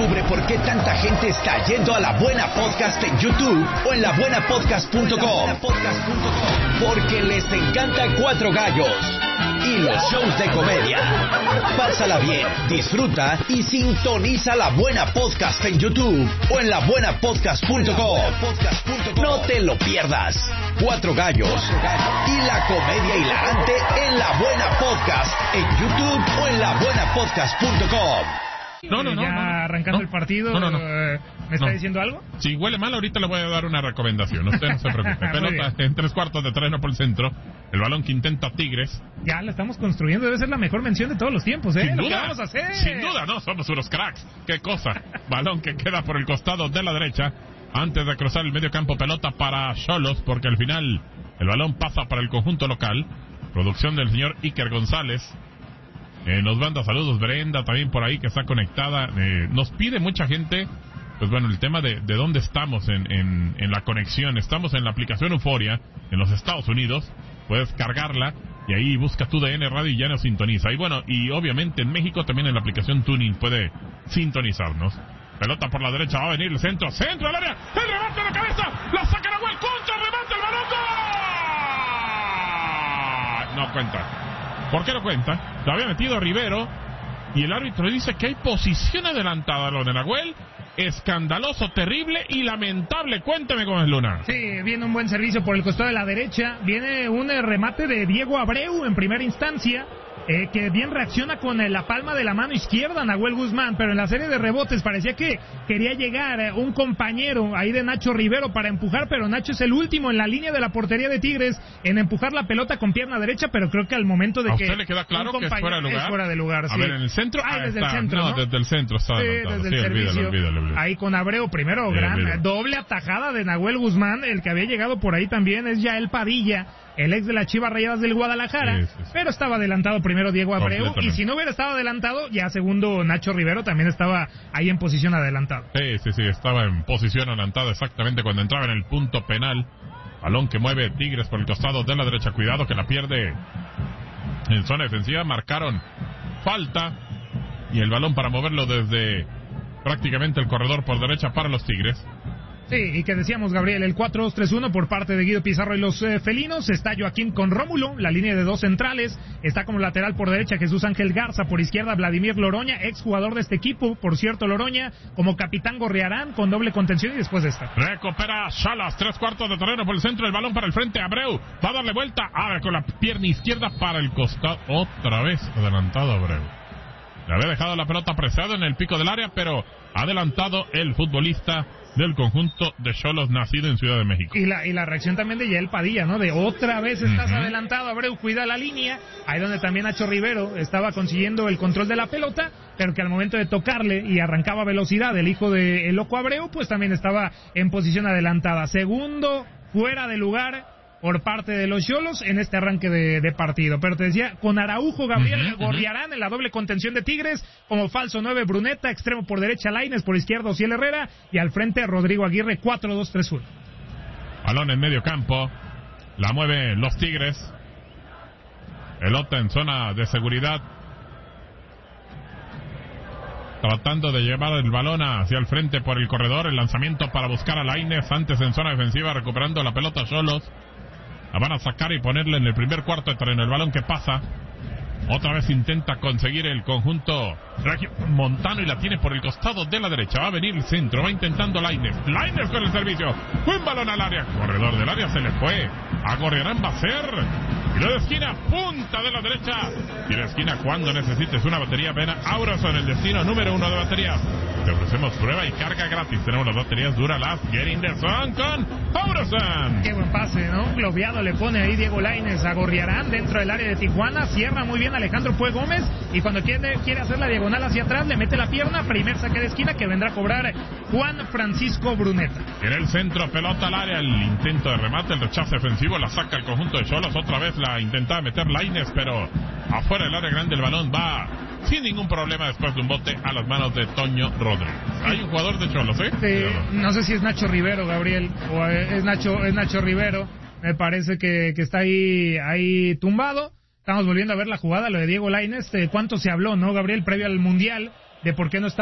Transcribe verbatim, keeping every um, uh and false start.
Descubre por qué tanta gente está yendo a La Buena Podcast en YouTube o en la buena podcast punto com. Porque les encanta Cuatro Gallos y los shows de comedia. Pásala bien, disfruta y sintoniza La Buena Podcast en YouTube o en la buena podcast punto com. No te lo pierdas. Cuatro Gallos y la comedia hilarante en La Buena Podcast en YouTube o en la buena podcast punto com. No, no, no. Ya no, no arrancando no, el partido, no, no, no. Eh, ¿me está no. diciendo algo? Si huele mal, ahorita le voy a dar una recomendación. Usted no se preocupe. Pelota en tres cuartos de terreno por el centro. El balón que intenta Tigres. Ya la estamos construyendo. Debe ser la mejor mención de todos los tiempos, ¿eh? Sin Lo duda. que vamos a hacer. Sin duda, no. Somos unos cracks. Qué cosa. Balón que queda por el costado de la derecha. Antes de cruzar el medio campo, pelota para Xolos, porque al final el balón pasa para el conjunto local. Producción del señor Iker González. Eh, nos manda saludos Brenda también por ahí que está conectada. Eh, nos pide mucha gente, pues bueno, el tema de, de dónde estamos en, en, en la conexión. Estamos en la aplicación Euforia en los Estados Unidos. Puedes cargarla y ahí busca tu D N Radio y ya nos sintoniza. Y bueno, y obviamente en México también en la aplicación Tuning puede sintonizarnos. Pelota por la derecha, va a venir el centro, centro del área, el remate de cabeza, la saca la Nahuel, contra, remate el balón, ¡gol! No cuenta. ¿Por qué no cuenta? Lo había metido Rivero y el árbitro dice que hay posición adelantada. Lo de Nahuel, escandaloso, terrible y lamentable. Cuénteme cómo es, Luna. Sí, viene un buen servicio por el costado de la derecha. Viene un eh, remate de Diego Abreu en primera instancia. Eh, que bien reacciona con eh, la palma de la mano izquierda Nahuel Guzmán, pero en la serie de rebotes parecía que quería llegar eh, un compañero ahí de Nacho Rivero para empujar, pero Nacho es el último en la línea de la portería de Tigres en empujar la pelota con pierna derecha, pero creo que al momento de ¿A que... ¿A usted le queda claro que es fuera de lugar? Es fuera de lugar, sí. A ver, en el centro... Ah, ah, desde está. el centro, ¿no? No, desde el centro está Sí, adelantado. desde Sí, el olvídalo, servicio. olvídalo, olvídalo. Ahí con Abreu, primero, Sí, gran olvídalo. doble atajada de Nahuel Guzmán, el que había llegado por ahí también es Yael Padilla, el ex de las Chivas Rayadas del Guadalajara, Sí, sí, sí. pero estaba adelantado primero Diego Abreu, y si no hubiera estado adelantado, ya segundo Nacho Rivero también estaba ahí en posición adelantada. Sí, sí, sí, estaba en posición adelantada exactamente cuando entraba en el punto penal. Balón que mueve Tigres por el costado de la derecha, cuidado que la pierde en zona defensiva, marcaron falta y el balón para moverlo desde prácticamente el corredor por derecha para los Tigres. Sí, y que decíamos, Gabriel, el cuatro dos tres uno por parte de Guido Pizarro y los eh, felinos. Está Joaquín con Rómulo, la línea de dos centrales. Está como lateral por derecha Jesús Ángel Garza, por izquierda Vladimir Loroña, exjugador de este equipo, por cierto, Loroña, como capitán Gorriarán, con doble contención y después de esta. Recupera Salas, tres cuartos de terreno por el centro, el balón para el frente, Abreu, va a darle vuelta, abre con la pierna izquierda para el costado, otra vez adelantado Abreu. Le había dejado la pelota apresado en el pico del área, pero adelantado el futbolista del conjunto de Xolos, nacido en Ciudad de México. Y la y la reacción también de Yael Padilla, ¿no? De otra vez estás Uh-huh. adelantado, Abreu, cuida la línea. Ahí donde también Nacho Rivero estaba consiguiendo el control de la pelota, pero que al momento de tocarle y arrancaba velocidad el hijo de el Loco Abreu, pues también estaba en posición adelantada. Segundo, fuera de lugar por parte de los Xolos en este arranque de, de partido. Pero te decía, con Araujo, Gabriel, uh-huh, Gorriarán en la doble contención de Tigres, como falso nueve Bruneta, extremo por derecha Lainez, por izquierda Ociel Herrera, y al frente Rodrigo Aguirre, cuatro dos tres uno. Balón en medio campo, la mueve los Tigres, pelota en zona de seguridad, tratando de llevar el balón hacia el frente por el corredor, el lanzamiento para buscar a Lainez, antes en zona defensiva, recuperando la pelota Xolos. La van a sacar y ponerle en el primer cuarto de terreno. El balón que pasa. Otra vez intenta conseguir el conjunto montano y la tiene por el costado de la derecha. Va a venir el centro. Va intentando Lainez. Lainez con el servicio. Buen balón al área. Corredor del área se le fue. A Gorriarán va a ser. Y lo de esquina. Punta de la derecha. Y de esquina cuando necesites una batería. Ven a Auroson, el destino número uno de baterías. Te ofrecemos prueba y carga gratis. Tenemos las baterías Duralast. Get in the zone con Auroson. Qué buen pase, ¿no? Globeado le pone ahí Diego Lainez a Gorriarán dentro del área de Tijuana. Cierra muy bien Alejandro Pue Gómez. Y cuando quiere, quiere hacer la diagonal hacia atrás, le mete la pierna. Primer saque de esquina que vendrá a cobrar Juan Francisco Bruneta. En el centro, pelota al área. El intento de remate, el rechazo defensivo. La saca el conjunto de Xolos. Otra vez la intentaba meter Lainez, pero afuera del área grande el balón va sin ningún problema después de un bote a las manos de Toño Rodríguez. Hay un jugador de Xolos, ¿eh? Sí, no sé si es Nacho Rivero, Gabriel, o es Nacho, es Nacho Rivero. Me parece que, que está ahí, ahí tumbado. Estamos volviendo a ver la jugada, lo de Diego Lainez. ¿Cuánto se habló, no, Gabriel, previo al Mundial, de por qué no está